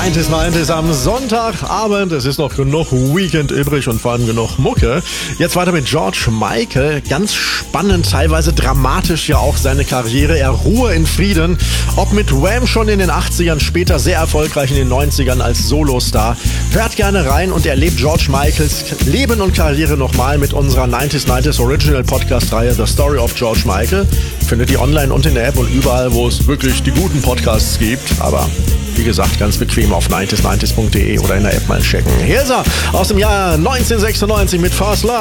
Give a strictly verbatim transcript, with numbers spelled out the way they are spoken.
neunzig neunzig am Sonntagabend. Es ist noch genug Weekend übrig und vor allem genug Mucke. Jetzt weiter mit George Michael. Ganz spannend, teilweise dramatisch ja auch seine Karriere. Er ruhe in Frieden. Ob mit Wham schon in den achtzigern, später sehr erfolgreich in den neunzigern als Solostar. Hört gerne rein und erlebt George Michaels Leben und Karriere nochmal mit unserer neunzig neunzig Original Podcast-Reihe The Story of George Michael. Findet ihr online und in der App und überall, wo es wirklich die guten Podcasts gibt. Aber wie gesagt, ganz bequem auf neunzig neunzig punkt de oder in der App mal checken. Hier ist er aus dem Jahr neunzehnhundertsechsundneunzig mit First Love.